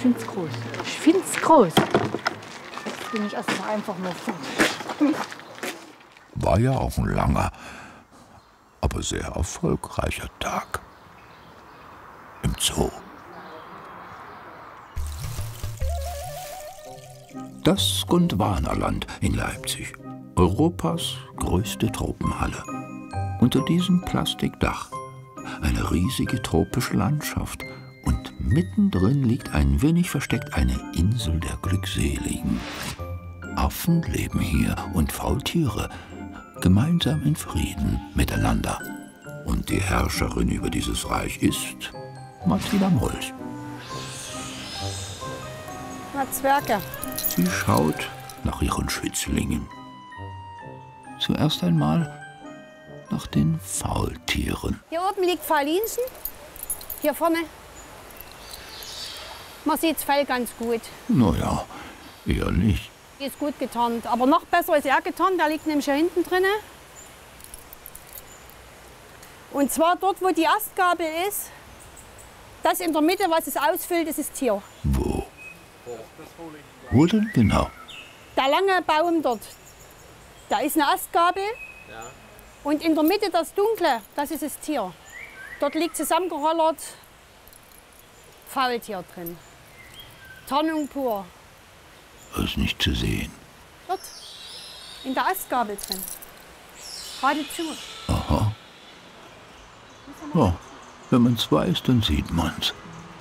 finde es groß. Ich finde es groß. Jetzt bin ich erstmal einfach nur fort. War ja auch ein langer, aber sehr erfolgreicher Tag im Zoo. Das Gondwanaland in Leipzig, Europas größte Tropenhalle. Unter diesem Plastikdach eine riesige tropische Landschaft und mittendrin liegt ein wenig versteckt eine Insel der Glückseligen. Affen leben hier und Faultiere gemeinsam in Frieden miteinander. Und die Herrscherin über dieses Reich ist Martina Molch. Na, Zwerge. Sie schaut nach ihren Schützlingen. Zuerst einmal nach den Faultieren. Hier oben liegt Faulinsen. Hier vorne. Man sieht das Fell ganz gut. Naja, eher nicht. Die ist gut getarnt. Aber noch besser ist er getarnt. Der liegt nämlich hier hinten drin. Und zwar dort, wo die Astgabel ist. Das in der Mitte, was es ausfüllt, ist das Tier. Wo? Wo denn genau? Der lange Baum dort. Da ist eine Astgabel. Ja. Und in der Mitte das Dunkle, das ist das Tier. Dort liegt zusammengerollert Faultier drin. Tarnung pur. Das ist nicht zu sehen. Dort, in der Astgabel drin. Geradezu. Aha. Ja, wenn man es weiß, dann sieht man's.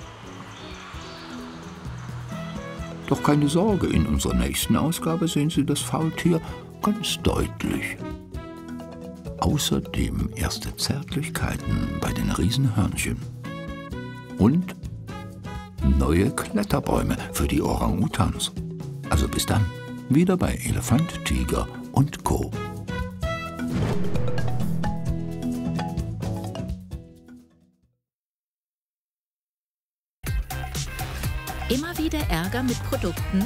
Doch keine Sorge, in unserer nächsten Ausgabe sehen Sie das Faultier ganz deutlich. Außerdem erste Zärtlichkeiten bei den Riesenhörnchen. Und neue Kletterbäume für die Orang-Utans. Also bis dann, wieder bei Elefant, Tiger und Co. Immer wieder Ärger mit Produkten?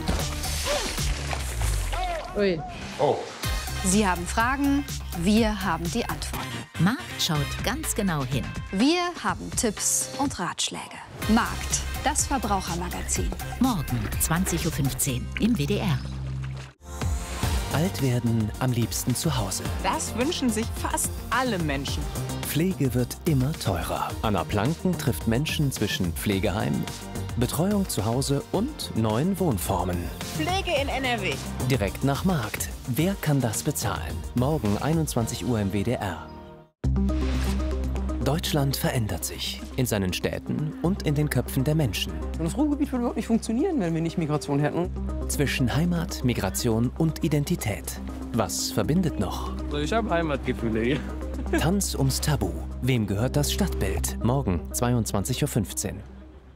Ui. Oh. Sie haben Fragen, wir haben die Antworten. Markt schaut ganz genau hin. Wir haben Tipps und Ratschläge. Markt, das Verbrauchermagazin. Morgen 20:15 Uhr im WDR. Alt werden am liebsten zu Hause. Das wünschen sich fast alle Menschen. Pflege wird immer teurer. Anna Planken trifft Menschen zwischen Pflegeheim, Betreuung zu Hause und neuen Wohnformen. Pflege in NRW. Direkt nach Markt. Wer kann das bezahlen? Morgen 21 Uhr im WDR. Deutschland verändert sich. In seinen Städten und in den Köpfen der Menschen. Das Ruhrgebiet würde überhaupt nicht funktionieren, wenn wir nicht Migration hätten. Zwischen Heimat, Migration und Identität. Was verbindet noch? Ich habe Heimatgefühle hier. Tanz ums Tabu. Wem gehört das Stadtbild? Morgen 22:15 Uhr.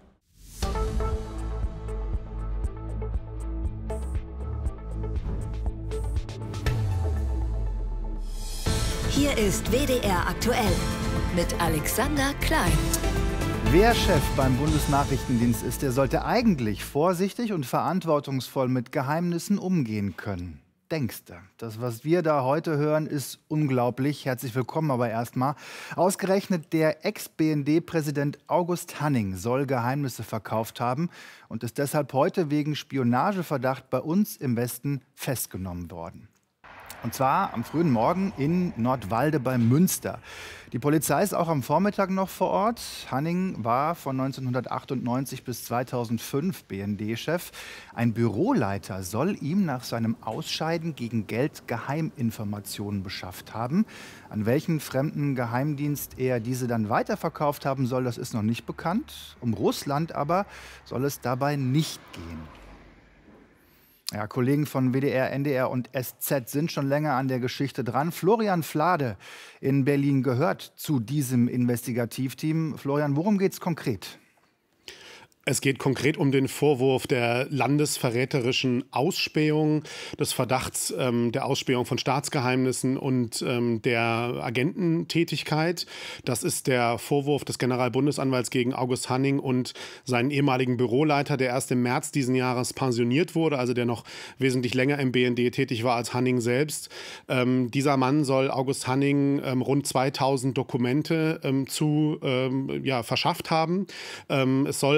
Hier ist WDR aktuell mit Alexander Klein. Wer Chef beim Bundesnachrichtendienst ist, der sollte eigentlich vorsichtig und verantwortungsvoll mit Geheimnissen umgehen können. Denkste. Das, was wir da heute hören, ist unglaublich. Herzlich willkommen aber erstmal. Ausgerechnet der Ex-BND-Präsident August Hanning soll Geheimnisse verkauft haben und ist deshalb heute wegen Spionageverdacht bei uns im Westen festgenommen worden. Und zwar am frühen Morgen in Nordwalde bei Münster. Die Polizei ist auch am Vormittag noch vor Ort. Hanning war von 1998 bis 2005 BND-Chef. Ein Büroleiter soll ihm nach seinem Ausscheiden gegen Geld Geheiminformationen beschafft haben. An welchen fremden Geheimdienst er diese dann weiterverkauft haben soll, das ist noch nicht bekannt. Um Russland aber soll es dabei nicht gehen. Ja, Kollegen von WDR, NDR und SZ sind schon länger an der Geschichte dran. Florian Flade in Berlin gehört zu diesem Investigativteam. Florian, worum geht es konkret? Es geht konkret um den Vorwurf der landesverräterischen Ausspähung, des Verdachts der Ausspähung von Staatsgeheimnissen und der Agententätigkeit. Das ist der Vorwurf des Generalbundesanwalts gegen August Hanning und seinen ehemaligen Büroleiter, der erst im März diesen Jahres pensioniert wurde, also der noch wesentlich länger im BND tätig war als Hanning selbst. Dieser Mann soll August Hanning rund 2000 Dokumente verschafft haben. Es soll auch eine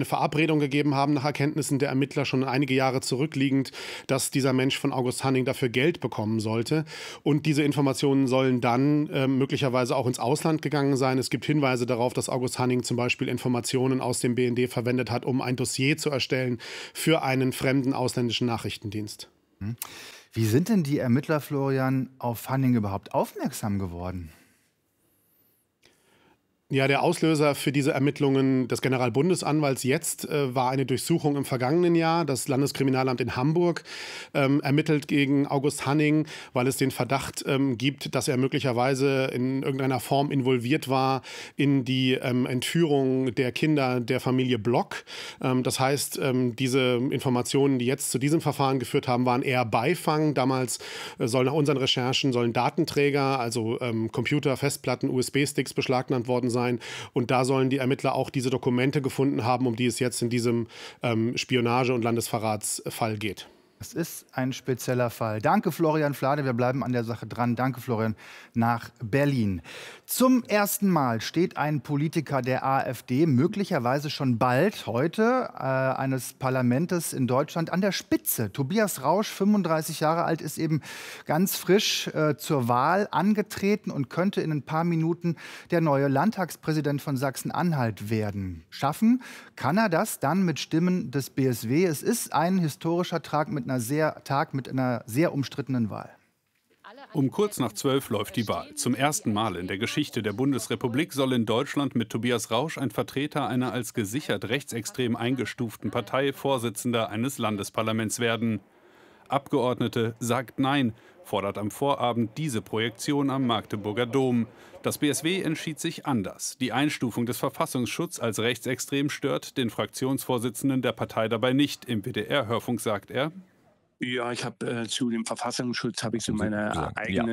Verabredung gegeben haben, nach Erkenntnissen der Ermittler schon einige Jahre zurückliegend, dass dieser Mensch von August Hanning dafür Geld bekommen sollte. Und diese Informationen sollen dann möglicherweise auch ins Ausland gegangen sein. Es gibt Hinweise darauf, dass August Hanning zum Beispiel Informationen aus dem BND verwendet hat, um ein Dossier zu erstellen für einen fremden ausländischen Nachrichtendienst. Wie sind denn die Ermittler, Florian, auf Hanning überhaupt aufmerksam geworden? Ja, der Auslöser für diese Ermittlungen des Generalbundesanwalts jetzt war eine Durchsuchung im vergangenen Jahr. Das Landeskriminalamt in Hamburg ermittelt gegen August Hanning, weil es den Verdacht gibt, dass er möglicherweise in irgendeiner Form involviert war in die Entführung der Kinder der Familie Block. Das heißt, diese Informationen, die jetzt zu diesem Verfahren geführt haben, waren eher Beifang. Damals soll nach unseren Recherchen Datenträger, also Computer, Festplatten, USB-Sticks beschlagnahmt worden sein. Und da sollen die Ermittler auch diese Dokumente gefunden haben, um die es jetzt in diesem Spionage- und Landesverratsfall geht. Das ist ein spezieller Fall. Danke, Florian Flade. Wir bleiben an der Sache dran. Danke, Florian, nach Berlin. Zum ersten Mal steht ein Politiker der AfD möglicherweise schon bald heute eines Parlaments in Deutschland an der Spitze. Tobias Rausch, 35 Jahre alt, ist eben ganz frisch zur Wahl angetreten und könnte in ein paar Minuten der neue Landtagspräsident von Sachsen-Anhalt werden. Schaffen kann er das dann mit Stimmen des BSW. Es ist ein historischer Tag mit einer sehr umstrittenen Wahl. Um kurz nach 12 läuft die Wahl. Zum ersten Mal in der Geschichte der Bundesrepublik soll in Deutschland mit Tobias Rausch ein Vertreter einer als gesichert rechtsextrem eingestuften Partei Vorsitzender eines Landesparlaments werden. Abgeordnete sagt Nein, fordert am Vorabend diese Projektion am Magdeburger Dom. Das BSW entschied sich anders. Die Einstufung des Verfassungsschutzes als rechtsextrem stört den Fraktionsvorsitzenden der Partei dabei nicht. Im WDR-Hörfunk sagt er: Ja, ich habe zu dem Verfassungsschutz habe ich so meine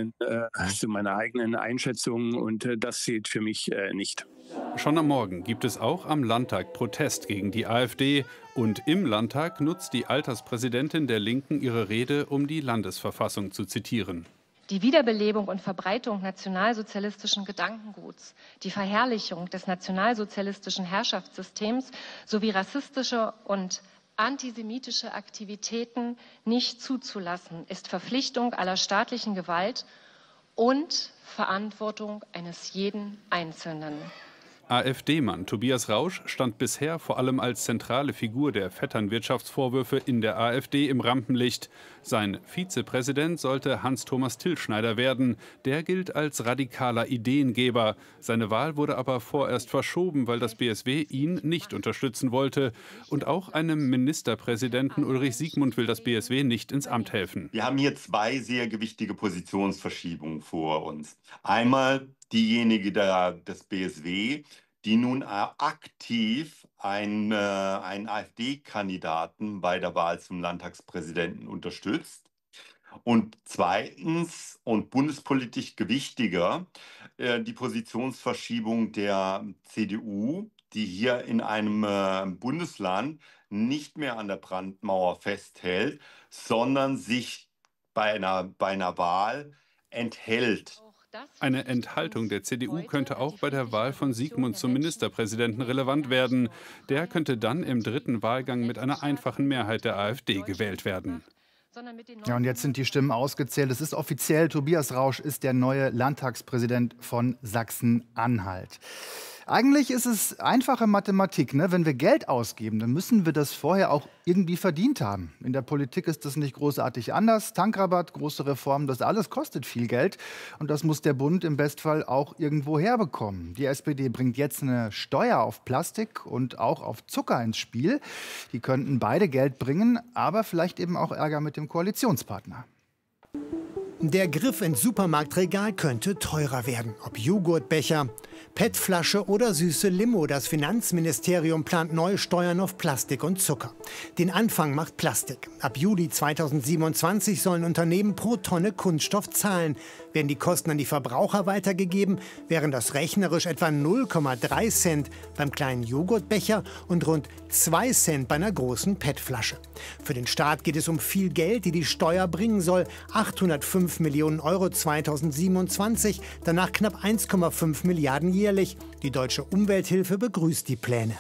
eigenen Einschätzungen und das zählt für mich nicht. Schon am Morgen gibt es auch am Landtag Protest gegen die AfD. Und im Landtag nutzt die Alterspräsidentin der Linken ihre Rede, um die Landesverfassung zu zitieren. Die Wiederbelebung und Verbreitung nationalsozialistischen Gedankenguts, die Verherrlichung des nationalsozialistischen Herrschaftssystems sowie rassistische und antisemitische Aktivitäten nicht zuzulassen, ist Verpflichtung aller staatlichen Gewalt und Verantwortung eines jeden Einzelnen. AfD-Mann Tobias Rausch stand bisher vor allem als zentrale Figur der Vetternwirtschaftsvorwürfe in der AfD im Rampenlicht. Sein Vizepräsident sollte Hans-Thomas Tillschneider werden. Der gilt als radikaler Ideengeber. Seine Wahl wurde aber vorerst verschoben, weil das BSW ihn nicht unterstützen wollte. Und auch einem Ministerpräsidenten Ulrich Siegmund will das BSW nicht ins Amt helfen. Wir haben hier zwei sehr gewichtige Positionsverschiebungen vor uns. Einmal diejenige des BSW, die nun aktiv einen AfD-Kandidaten bei der Wahl zum Landtagspräsidenten unterstützt. Und zweitens und bundespolitisch gewichtiger die Positionsverschiebung der CDU, die hier in einem Bundesland nicht mehr an der Brandmauer festhält, sondern sich bei einer Wahl enthält. Eine Enthaltung der CDU könnte auch bei der Wahl von Siegmund zum Ministerpräsidenten relevant werden. Der könnte dann im dritten Wahlgang mit einer einfachen Mehrheit der AfD gewählt werden. Ja, und jetzt sind die Stimmen ausgezählt. Es ist offiziell, Tobias Rausch ist der neue Landtagspräsident von Sachsen-Anhalt. Eigentlich ist es einfache Mathematik, ne? Wenn wir Geld ausgeben, dann müssen wir das vorher auch irgendwie verdient haben. In der Politik ist das nicht großartig anders. Tankrabatt, große Reformen, das alles kostet viel Geld. Und das muss der Bund im Bestfall auch irgendwo herbekommen. Die SPD bringt jetzt eine Steuer auf Plastik und auch auf Zucker ins Spiel. Die könnten beide Geld bringen, aber vielleicht eben auch Ärger mit dem Koalitionspartner. Der Griff ins Supermarktregal könnte teurer werden. Ob Joghurtbecher, PET-Flasche oder süße Limo. Das Finanzministerium plant neue Steuern auf Plastik und Zucker. Den Anfang macht Plastik. Ab Juli 2027 sollen Unternehmen pro Tonne Kunststoff zahlen. Werden die Kosten an die Verbraucher weitergegeben, wären das rechnerisch etwa 0,3 Cent beim kleinen Joghurtbecher und rund 2 Cent bei einer großen PET-Flasche. Für den Staat geht es um viel Geld, die die Steuer bringen soll. 805 Millionen Euro 2027, danach knapp 1,5 Milliarden jährlich. Die Deutsche Umwelthilfe begrüßt die Pläne.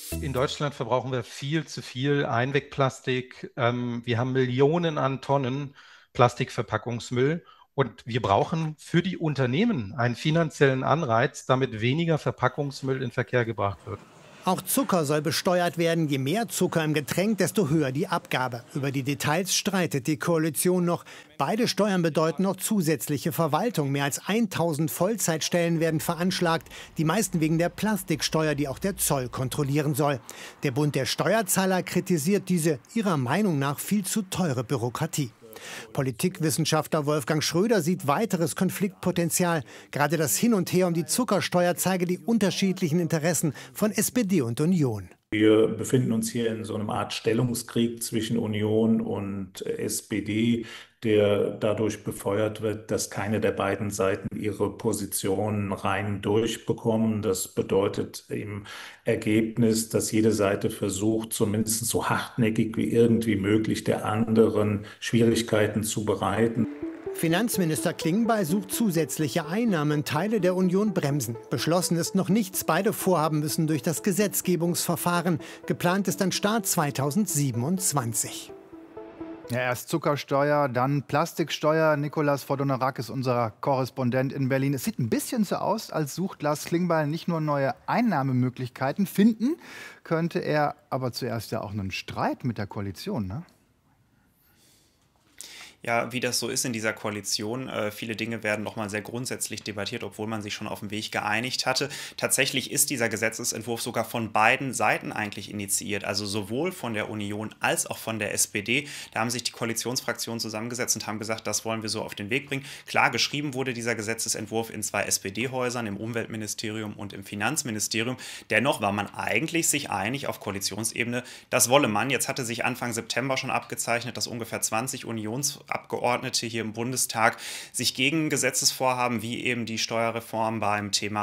In Deutschland verbrauchen wir viel zu viel Einwegplastik. Wir haben Millionen an Tonnen Plastikverpackungsmüll. Und wir brauchen für die Unternehmen einen finanziellen Anreiz, damit weniger Verpackungsmüll in den Verkehr gebracht wird. Auch Zucker soll besteuert werden. Je mehr Zucker im Getränk, desto höher die Abgabe. Über die Details streitet die Koalition noch. Beide Steuern bedeuten noch zusätzliche Verwaltung. Mehr als 1000 Vollzeitstellen werden veranschlagt. Die meisten wegen der Plastiksteuer, die auch der Zoll kontrollieren soll. Der Bund der Steuerzahler kritisiert diese, ihrer Meinung nach, viel zu teure Bürokratie. Politikwissenschaftler Wolfgang Schröder sieht weiteres Konfliktpotenzial. Gerade das Hin und Her um die Zuckersteuer zeige die unterschiedlichen Interessen von SPD und Union. Wir befinden uns hier in so einer Art Stellungskrieg zwischen Union und SPD, der dadurch befeuert wird, dass keine der beiden Seiten ihre Positionen rein durchbekommen. Das bedeutet im Ergebnis, dass jede Seite versucht, zumindest so hartnäckig wie irgendwie möglich der anderen Schwierigkeiten zu bereiten. Finanzminister Klingbeil sucht zusätzliche Einnahmen, Teile der Union bremsen. Beschlossen ist noch nichts. Beide Vorhaben müssen durch das Gesetzgebungsverfahren. Geplant ist ein Start 2027. Ja, erst Zuckersteuer, dann Plastiksteuer. Nikolaus Fordonarakis, unser Korrespondent in Berlin. Es sieht ein bisschen so aus, als sucht Lars Klingbeil nicht nur neue Einnahmemöglichkeiten. Finden könnte er aber zuerst ja auch einen Streit mit der Koalition, ne? Ja, wie das so ist in dieser Koalition, viele Dinge werden nochmal sehr grundsätzlich debattiert, obwohl man sich schon auf dem Weg geeinigt hatte. Tatsächlich ist dieser Gesetzesentwurf sogar von beiden Seiten eigentlich initiiert, also sowohl von der Union als auch von der SPD. Da haben sich die Koalitionsfraktionen zusammengesetzt und haben gesagt, das wollen wir so auf den Weg bringen. Klar, geschrieben wurde dieser Gesetzesentwurf in 2 SPD-Häusern, im Umweltministerium und im Finanzministerium. Dennoch war man eigentlich sich einig auf Koalitionsebene, das wolle man. Jetzt hatte sich Anfang September schon abgezeichnet, dass ungefähr 20 Unionsabgeordnete hier im Bundestag sich gegen Gesetzesvorhaben wie eben die Steuerreform beim Thema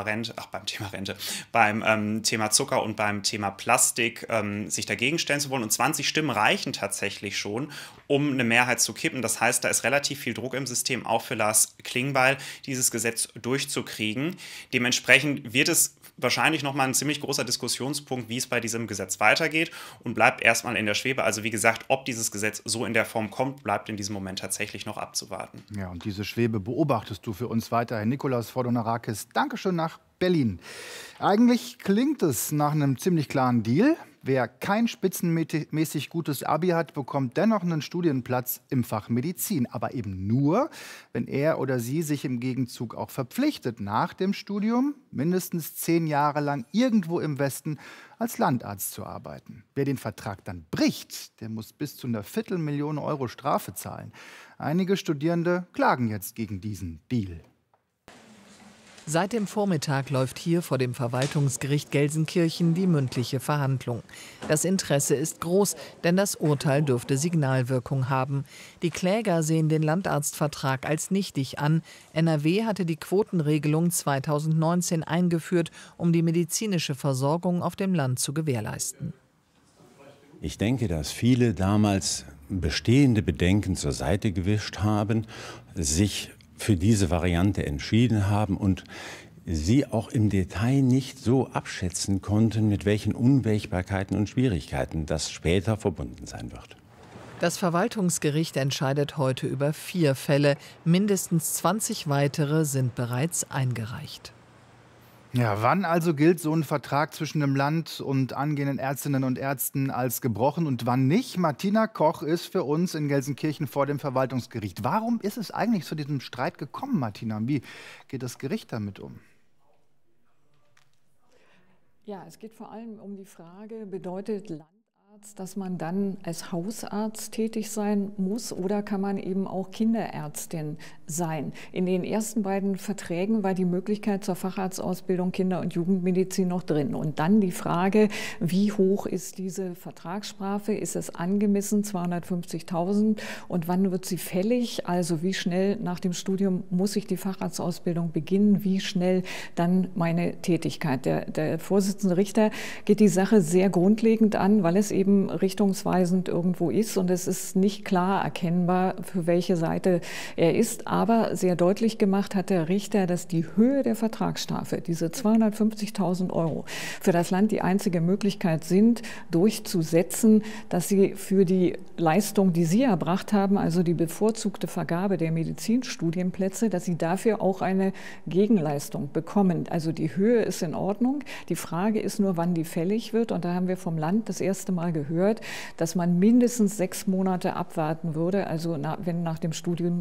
Thema Zucker und beim Thema Plastik sich dagegen stellen zu wollen. Und 20 Stimmen reichen tatsächlich schon, um eine Mehrheit zu kippen. Das heißt, da ist relativ viel Druck im System, auch für Lars Klingbeil, dieses Gesetz durchzukriegen. Dementsprechend wird es wahrscheinlich nochmal ein ziemlich großer Diskussionspunkt, wie es bei diesem Gesetz weitergeht, und bleibt erstmal in der Schwebe. Also wie gesagt, ob dieses Gesetz so in der Form kommt, bleibt in diesem Moment tatsächlich noch abzuwarten. Ja, und diese Schwebe beobachtest du für uns weiterhin. Nikolaus Fordonarakis, Dankeschön nach Berlin. Eigentlich klingt es nach einem ziemlich klaren Deal. Wer kein spitzenmäßig gutes Abi hat, bekommt dennoch einen Studienplatz im Fach Medizin. Aber eben nur, wenn er oder sie sich im Gegenzug auch verpflichtet, nach dem Studium mindestens 10 Jahre lang irgendwo im Westen als Landarzt zu arbeiten. Wer den Vertrag dann bricht, der muss bis zu einer 250.000 Euro Strafe zahlen. Einige Studierende klagen jetzt gegen diesen Deal. Seit dem Vormittag läuft hier vor dem Verwaltungsgericht Gelsenkirchen die mündliche Verhandlung. Das Interesse ist groß, denn das Urteil dürfte Signalwirkung haben. Die Kläger sehen den Landarztvertrag als nichtig an. NRW hatte die Quotenregelung 2019 eingeführt, um die medizinische Versorgung auf dem Land zu gewährleisten. Ich denke, dass viele damals bestehende Bedenken zur Seite gewischt haben, sich für diese Variante entschieden haben und sie auch im Detail nicht so abschätzen konnten, mit welchen Unwägbarkeiten und Schwierigkeiten das später verbunden sein wird. Das Verwaltungsgericht entscheidet heute über 4 Fälle. Mindestens 20 weitere sind bereits eingereicht. Ja, wann also gilt so ein Vertrag zwischen dem Land und angehenden Ärztinnen und Ärzten als gebrochen und wann nicht? Martina Koch ist für uns in Gelsenkirchen vor dem Verwaltungsgericht. Warum ist es eigentlich zu diesem Streit gekommen, Martina? Wie geht das Gericht damit um? Ja, es geht vor allem um die Frage, bedeutet Landarzt, dass man dann als Hausarzt tätig sein muss oder kann man eben auch Kinderärztin sein? In den ersten beiden Verträgen war die Möglichkeit zur Facharztausbildung Kinder- und Jugendmedizin noch drin. Und dann die Frage, wie hoch ist diese Vertragsstrafe? Ist es angemessen, 250.000? Und wann wird sie fällig? Also wie schnell nach dem Studium muss ich die Facharztausbildung beginnen? Wie schnell dann meine Tätigkeit? Der Vorsitzende Richter geht die Sache sehr grundlegend an, weil es eben eben richtungsweisend irgendwo ist und es ist nicht klar erkennbar, für welche Seite er ist. Aber sehr deutlich gemacht hat der Richter, dass die Höhe der Vertragsstrafe, diese 250.000 € für das Land die einzige Möglichkeit sind, durchzusetzen, dass sie für die Leistung, die sie erbracht haben, also die bevorzugte Vergabe der Medizinstudienplätze, dass sie dafür auch eine Gegenleistung bekommen. Also die Höhe ist in Ordnung. Die Frage ist nur, wann die fällig wird. Und da haben wir vom Land das erste Mal gehört, dass man mindestens 6 Monate abwarten würde, also wenn nach dem Studium